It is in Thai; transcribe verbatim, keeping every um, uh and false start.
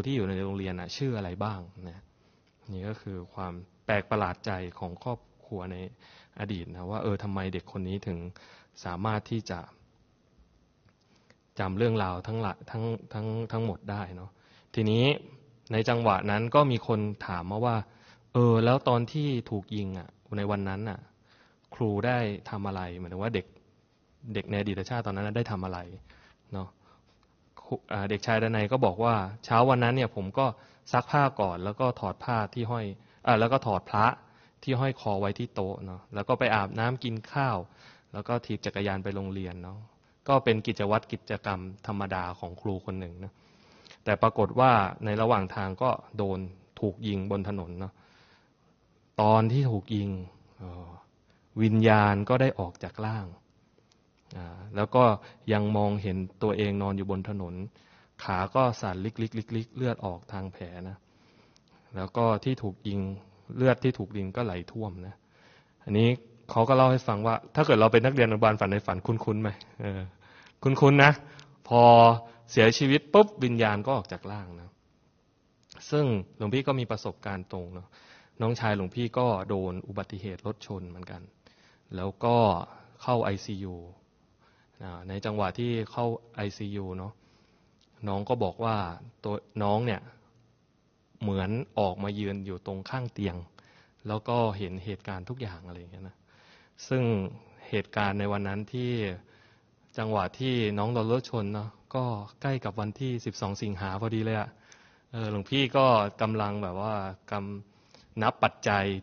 ที่อยู่ในโรงเรียนนะชื่ออะไรบ้างนะนี่ก็คือความแปลกประหลาดใจของครอบครัวในอดีตนะว่าเออทำไมเด็กคนนี้ถึงสามารถที่จะจำเรื่องราวทั้งละทั้งทั้งทั้งหมดได้เนาะทีนี้ในจังหวะนั้นก็มีคนถามมาว่าเออแล้วตอนที่ถูกยิงอ่ะในวันนั้นอ่ะครูได้ทำอะไรหมายถึงว่าเด็กเด็กในอดีตชาติตอนนั้นได้ทำอะไรเนาะเด็กชายดนัยก็บอกว่าเช้าวันนั้นเนี่ยผมก็ซักผ้าก่อนแล้วก็ถอดผ้าที่ห้อยอ่าแล้วก็ถอดพระที่ห้อยคอไว้ที่โต๊ะเนาะแล้วก็ไปอาบน้ำกินข้าวแล้วก็ถีบจักรยานไปโรงเรียนเนาะก็เป็นกิจวัตรกิจกรรมธรรมดาของครูคนหนึ่งนะแต่ปรากฏว่าในระหว่างทางก็โดนถูกยิงบนถนนเนาะตอนที่ถูกยิงวิญญาณก็ได้ออกจากร่างแล้วก็ยังมองเห็นตัวเองนอนอยู่บนถนนขาก็สั่นลิกลิกลิกลิกเลือดออกทางแผลนะแล้วก็ที่ถูกยิงเลือดที่ถูกยิงก็ไหลท่วมนะอันนี้เขาก็เล่าให้ฟังว่าถ้าเกิดเราเป็นนักเรียนอนุบาลฝันในฝันคุ้นๆไหมเออคุ้นๆนะพอเสียชีวิตปุ๊บวิญญาณก็ออกจากร่างนะซึ่งหลวงพี่ก็มีประสบการณ์ตรงเนาะน้องชายหลวงพี่ก็โดนอุบัติเหตุรถชนเหมือนกันแล้วก็เข้า ไอ ซี ยู ในจังหวะที่เข้า ไอ ซี ยู เนาะน้องก็บอกว่าตัวน้องเนี่ยเหมือนออกมายืนอยู่ตรงข้างเตียงแล้วก็เห็นเหตุการณ์ทุกอย่างอะไรอย่างเงี้ยนะซึ่งเหตุการณ์ในวันนั้นที่จังหวะที่น้องโดนรถชนเนาะก็ใกล้กับวันที่สิบสองสิงหาพอดีเลยอะเออหลวงพี่ก็กำลังแบบว่ากำนับปัจจัย